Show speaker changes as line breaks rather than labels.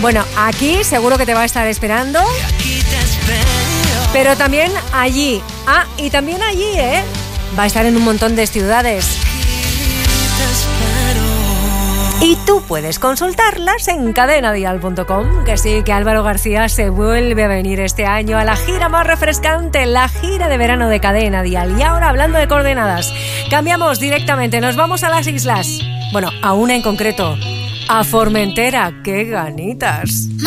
Bueno, aquí seguro que te va a estar esperando. Pero también allí. Y también allí, va a estar en un montón de ciudades. Y tú puedes consultarlas en cadenadial.com. Que sí, que Álvaro García se vuelve a venir este año a la gira más refrescante, la gira de verano de Cadena Dial. Y ahora, hablando de coordenadas, cambiamos directamente, nos vamos a las islas. Bueno, a una en concreto, a Formentera. ¡Qué ganitas!